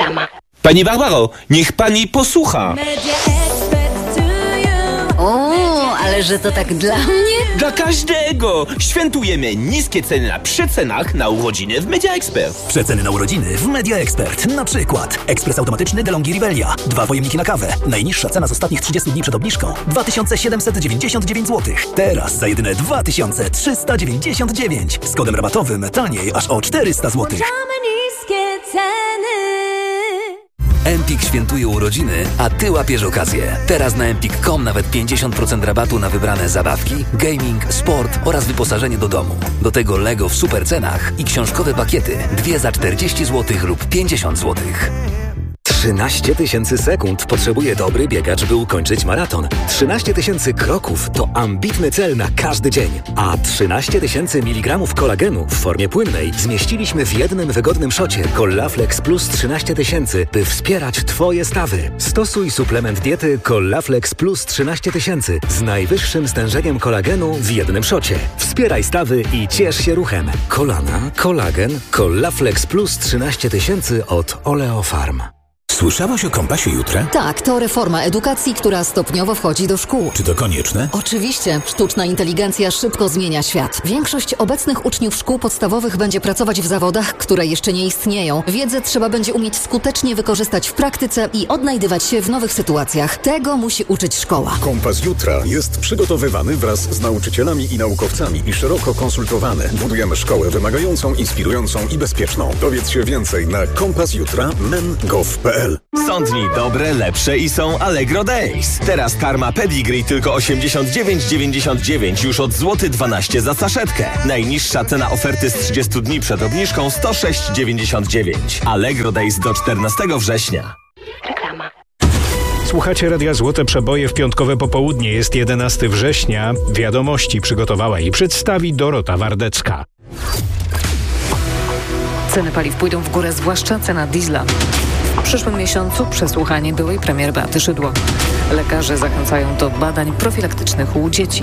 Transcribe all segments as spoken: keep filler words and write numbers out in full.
Reklama. Pani Barbaro, niech pani posłucha. O, ale że to tak dla mnie? Dla każdego! Świętujemy niskie ceny na przecenach na urodziny w Media Expert. Przeceny na urodziny w Media Expert. Na przykład ekspres automatyczny DeLonghi Rivelia. Dwa pojemniki na kawę. Najniższa cena z ostatnich trzydziestu dni przed obniżką dwa tysiące siedemset dziewięćdziesiąt dziewięć złotych. Teraz za jedyne dwa tysiące trzysta dziewięćdziesiąt dziewięć. Z kodem rabatowym taniej aż o czterysta złotych. niskie ceny. Empik świętuje urodziny, a Ty łapiesz okazję. Teraz na empik kropka com nawet pięćdziesiąt procent rabatu na wybrane zabawki, gaming, sport oraz wyposażenie do domu. Do tego Lego w super cenach i książkowe pakiety. Dwie za czterdzieści złotych lub pięćdziesiąt złotych. trzynaście tysięcy sekund potrzebuje dobry biegacz, by ukończyć maraton. trzynaście tysięcy kroków to ambitny cel na każdy dzień. A trzynaście tysięcy miligramów kolagenu w formie płynnej zmieściliśmy w jednym wygodnym szocie Collaflex Plus trzynaście tysięcy, by wspierać Twoje stawy. Stosuj suplement diety Collaflex Plus trzynaście tysięcy z najwyższym stężeniem kolagenu w jednym szocie. Wspieraj stawy i ciesz się ruchem. Kolana, kolagen, Collaflex Plus trzynaście tysięcy od Oleofarm. Słyszałaś o Kompasie Jutra? Tak, to reforma edukacji, która stopniowo wchodzi do szkół. Czy to konieczne? Oczywiście. Sztuczna inteligencja szybko zmienia świat. Większość obecnych uczniów szkół podstawowych będzie pracować w zawodach, które jeszcze nie istnieją. Wiedzę trzeba będzie umieć skutecznie wykorzystać w praktyce i odnajdywać się w nowych sytuacjach. Tego musi uczyć szkoła. Kompas Jutra jest przygotowywany wraz z nauczycielami i naukowcami i szeroko konsultowany. Budujemy szkołę wymagającą, inspirującą i bezpieczną. Dowiedz się więcej na kompas jutra kropka men kropka gov kropka pe el. Są dni dobre, lepsze i są Allegro Days. Teraz karma Pedigree tylko osiemdziesiąt dziewięć dziewięćdziesiąt dziewięć już od złoty dwanaście za saszetkę. Najniższa cena oferty z trzydziestu dni przed obniżką sto sześć dziewięćdziesiąt dziewięć. Allegro Days do czternastego września. Reklama. Słuchacie Radia Złote Przeboje w piątkowe popołudnie. Jest jedenastego września. Wiadomości przygotowała i przedstawi Dorota Wardecka. Ceny paliw pójdą w górę, zwłaszcza cena diesla. W przyszłym miesiącu przesłuchanie byłej premier Beaty Szydło. Lekarze zachęcają do badań profilaktycznych u dzieci.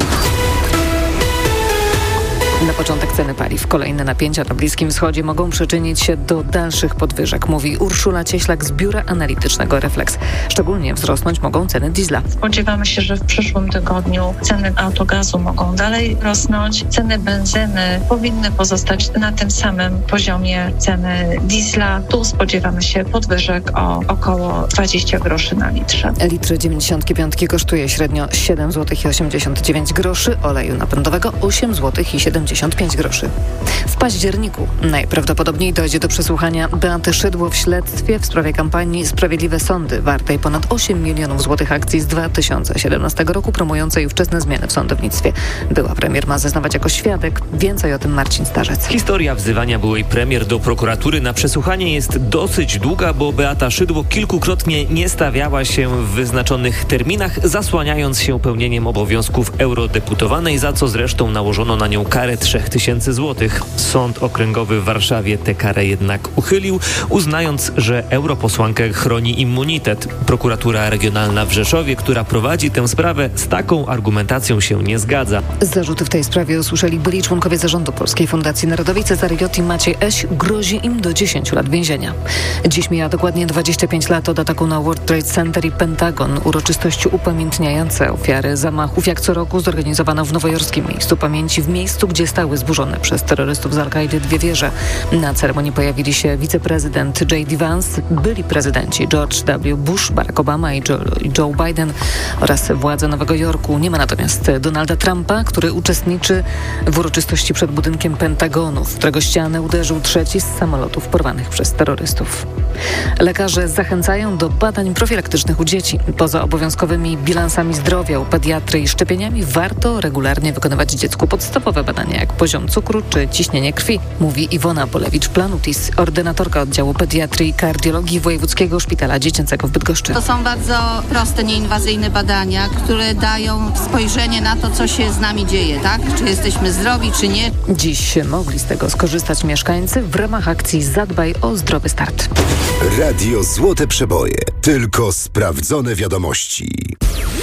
Na początek ceny paliw. Kolejne napięcia na Bliskim Wschodzie mogą przyczynić się do dalszych podwyżek, mówi Urszula Cieślak z biura analitycznego Reflex. Szczególnie wzrosnąć mogą ceny diesla. Spodziewamy się, że w przyszłym tygodniu ceny autogazu mogą dalej rosnąć. Ceny benzyny powinny pozostać na tym samym poziomie ceny diesla. Tu spodziewamy się podwyżek o około dwadzieścia groszy na litrze. Litr dziewięćdziesiąt pięć kosztuje średnio siedem złotych osiemdziesiąt dziewięć groszy, oleju napędowego osiem złotych siedemdziesiąt pięć groszy. W październiku najprawdopodobniej dojdzie do przesłuchania Beaty Szydło w śledztwie w sprawie kampanii Sprawiedliwe Sądy, wartej ponad osiem milionów złotych akcji z dwa tysiące siedemnastego roku, promującej ówczesne zmiany w sądownictwie. Była premier ma zeznawać jako świadek. Więcej o tym Marcin Starzec. Historia wzywania byłej premier do prokuratury na przesłuchanie jest dosyć długa, bo Beata Szydło kilkukrotnie nie stawiała się w wyznaczonych terminach, zasłaniając się pełnieniem obowiązków eurodeputowanej, za co zresztą nałożono na nią karę trzech tysięcy złotych. Sąd Okręgowy w Warszawie tę karę jednak uchylił, uznając, że europosłankę chroni immunitet. Prokuratura Regionalna w Rzeszowie, która prowadzi tę sprawę, z taką argumentacją się nie zgadza. Zarzuty w tej sprawie usłyszeli byli członkowie zarządu Polskiej Fundacji Narodowej Cezary J. i Maciej Eś. Grozi im do dziesięciu lat więzienia. Dziś mija dokładnie dwadzieścia pięć lat od ataku na World Trade Center i Pentagon. Uroczystości upamiętniające ofiary zamachów jak co roku zorganizowano w nowojorskim miejscu pamięci, w miejscu, gdzie stały zburzone przez terrorystów z Al-Kaidy dwie wieże. Na ceremonii pojawili się wiceprezydent J D Vance, byli prezydenci George W. Bush, Barack Obama i Joe, Joe Biden oraz władze Nowego Jorku. Nie ma natomiast Donalda Trumpa, który uczestniczy w uroczystości przed budynkiem Pentagonu, w którego ścianę uderzył trzeci z samolotów porwanych przez terrorystów. Lekarze zachęcają do badań profilaktycznych u dzieci. Poza obowiązkowymi bilansami zdrowia u pediatry i szczepieniami warto regularnie wykonywać dziecku podstawowe badania, jak poziom cukru czy ciśnienie krwi, mówi Iwona Bolewicz-Planutis, ordynatorka oddziału pediatrii i kardiologii Wojewódzkiego Szpitala Dziecięcego w Bydgoszczy. To są bardzo proste, nieinwazyjne badania, które dają spojrzenie na to, co się z nami dzieje, tak? Czy jesteśmy zdrowi, czy nie. Dziś mogli z tego skorzystać mieszkańcy w ramach akcji Zadbaj o zdrowy start. Radio Złote Przeboje. Tylko sprawdzone wiadomości.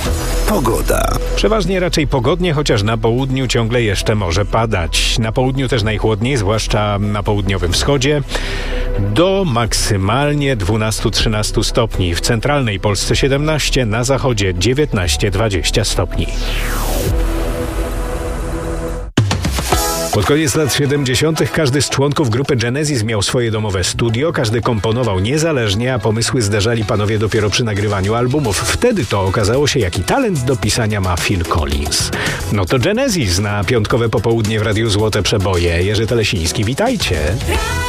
Pogoda. Przeważnie raczej pogodnie, chociaż na południu ciągle jeszcze może padać. Na południu też najchłodniej, zwłaszcza na południowym wschodzie, do maksymalnie dwanaście do trzynastu stopni. W centralnej Polsce siedemnaście, na zachodzie dziewiętnaście do dwudziestu stopni. Pod koniec lat siedemdziesiątych każdy z członków grupy Genesis miał swoje domowe studio, każdy komponował niezależnie, a pomysły zderzali panowie dopiero przy nagrywaniu albumów. Wtedy to okazało się, jaki talent do pisania ma Phil Collins. No to Genesis na piątkowe popołudnie w Radiu Złote Przeboje. Jerzy Telesiński, witajcie.